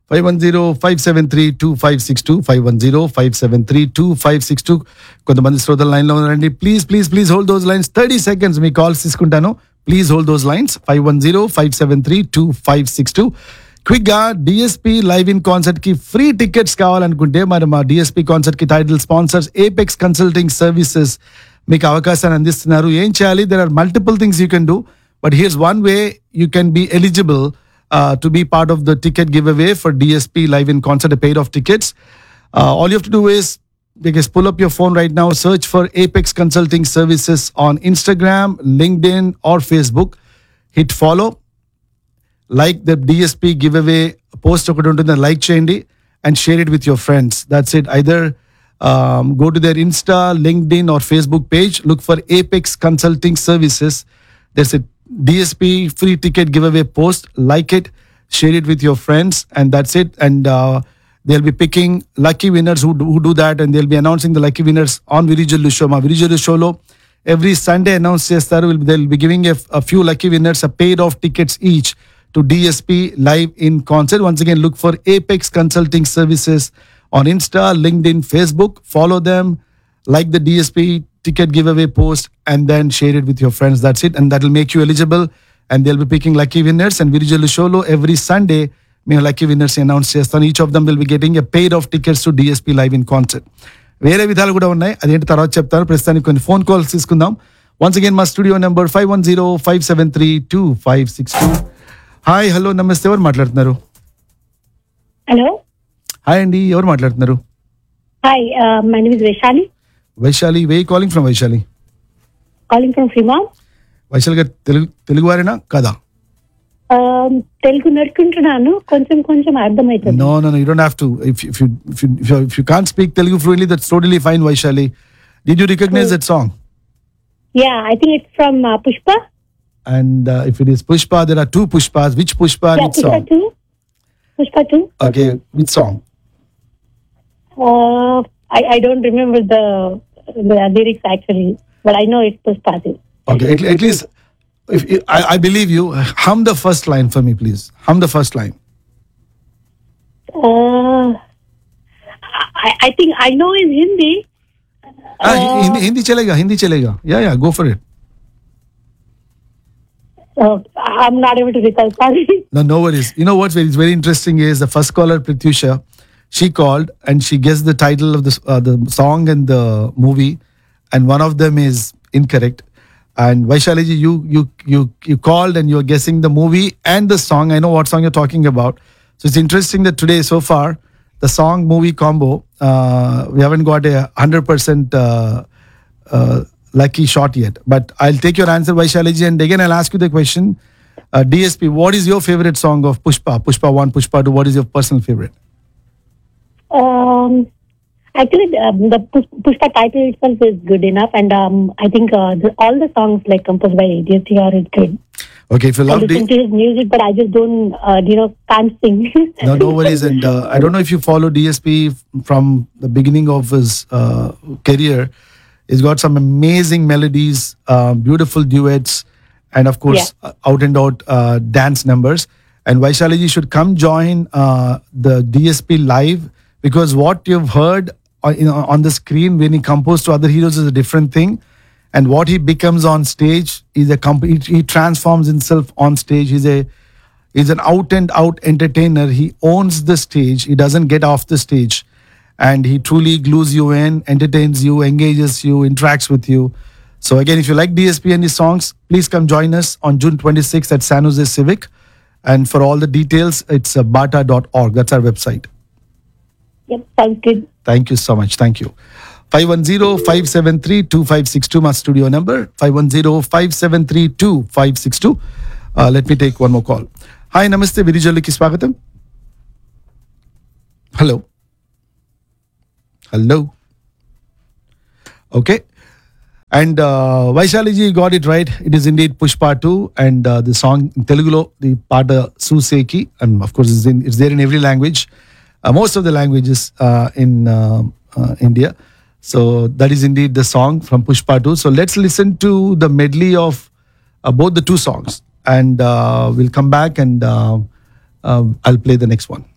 510-573-2562 510-573-2562 కొంతమంది శ్రోతల లైన్లో ఉన్నారండి. Please hold those lines. 30 seconds me calls తీసుకుంటాను. Please hold those lines. 510-573-2562 క్విక్గా డిఎస్పి లైవ్ ఇన్ కాన్సర్ట్ కి ఫ్రీ టికెట్స్ కావాలనుకుంటే మరి మా డిఎస్పి కాన్సర్ట్ కి title sponsors apex consulting services మీకు అవకాశాన్ని అందిస్తున్నారు. ఏం చేయాలి? There are multiple things you can do, but here's one way you can be eligible to be part of the ticket giveaway for DSP Live in Concert, a pair of tickets. All you have to do is, because pull up your phone right now, search for Apex Consulting Services on Instagram, LinkedIn, or Facebook. Hit follow, like the DSP giveaway post okati untundi, like cheyandi and share it with your friends. That's it. Either go to their Insta, LinkedIn, or Facebook page. Look for Apex Consulting Services. There's a DSP free ticket giveaway post. Like it, share it with your friends, and that's it. And they'll be picking lucky winners who do that, and they'll be announcing the lucky winners on Virijallu show. Ma Virijallu show lo every Sunday announce chestaru. They'll be giving a few lucky winners a pair of tickets each to DSP Live in Concert. Once again, look for Apex Consulting Services on Insta, LinkedIn, Facebook. Follow them, like the DSP ticket giveaway post, and then share it with your friends. That's it, and that will make you eligible, and they'll be picking lucky winners. And Virijallu showlo every Sunday me lucky winners announce chestanu. Each of them will be getting a pair of tickets to DSP Live in Concert. వేరే విధాలు కూడా ఉన్నాయి, అదేంటి తర్వాత చెప్తాను. ప్రస్తుతానికి కొన్ని phone calls తీసుకుందాం. వన్స్ అగైన్ మా స్టూడియో నెంబర్ 510-573-2562. హాయ్, హలో, నమస్తే. ఎవరు మాట్లాడుతున్నారు? హలో, హాయ్ అండి, ఎవరు మాట్లాడుతున్నారు? Hi, my name is Vaishali. Vaishali, way calling from? Vaishali calling from Freeman. Vaishali గారు తెలుగు వారేనా కదా? తెలుగు నేర్చుకుంటున్నాను, కొంచెం అర్థమవుతుంది. No, you don't have to. If you can't speak Telugu fluently, that's totally fine, Vaishali. Did you recognize that song? Yeah, I think it's from Pushpa. And if it is Pushpa, there are two Pushpas. Which Pushpa and which song? Pushpa 2. Okay, which song? I don't remember the lyrics actually, but I know it's Pushpa 2. Okay, at least I believe you. Hum the first line for me, please. Hum the first line. I think I know in Hindi. Hindi chalega. Yeah, go for it. I'm not able to recall. Sorry. No worries. You know what's very interesting is the first caller, Pratyusha, she called and she guessed the title of the song and the movie, and one of them is incorrect. And Vaishali ji, you called and you're guessing the movie and the song. I know what song you're talking about. So it's interesting that today, so far, the song movie combo, we haven't got a 100% lucky shot yet. But I'll take your answer, Vaishali ji, and again I'll ask you the question. DSP, what is your favorite song of Pushpa? Pushpa 1, Pushpa 2, what is your personal favorite? Actually, the Pushpa title itself is good enough, and I think all the songs like composed by DSTR is good. Okay, if you love I listen to his music, but I just don't, can't sing. No worries. And I don't know if you follow DSP from the beginning of his career. He's got some amazing melodies, beautiful duets, and of course, out and out dance numbers. And Vaishali ji should come join the DSP live, because what you've heard on the screen when he composed to other heroes is a different thing, and what he becomes on stage is he transforms himself on stage. He's an out and out entertainer. He owns the stage. He doesn't get off the stage, and he truly glues you in, entertains you, engages you, interacts with you. So again, if you like DSP and his songs, please come join us on June 26th at San Jose Civic. And for all the details, it's bata.org. That's our website. Yep, sounds good. Thank you so much. Thank you. 510-573-2562, my studio number. 510-573-2562. Let me take one more call. Hi, namaste. Virijallu ki swagatam. Hello. Okay. And Vaishali ji got it right. It is indeed Pushpa 2, and the song in Telugulo, the Pada Suseki, and of course it's there in every language, most of the languages in India. So that is indeed the song from Pushpa 2. So let's listen to the medley of both the two songs, and we'll come back and I'll play the next one.